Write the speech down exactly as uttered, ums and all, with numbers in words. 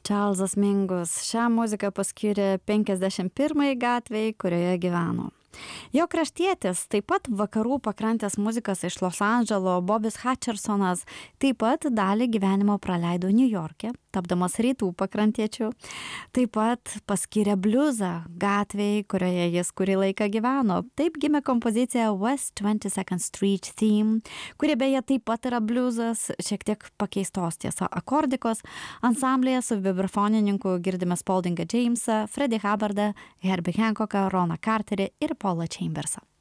Čarlzas Mingus šią muziką paskyrė penkiasdešimt pirmai gatvei, kurioje gyveno. Jo kraštietis, taip pat vakarų pakrantės muzikas iš Los Andželo, Bobis Hutchersonas, taip pat dalį gyvenimo praleido Niujorke, tapdamas rytų pakrantiečių. Taip pat paskyrė bliuzą gatvei, kurioje jis kurį laiką gyveno. Taip gimė kompozicija West twenty-second Street Theme, kuri beje taip pat yra bliuzas, šiek tiek pakeistos tiesa akordikos. Ansamblėje su vibrafonininku girdime Spaldingą Jamesą, Freddie Hubbardą, Herbie Hancocką, Roną Carterį ir Paulą Chambersą.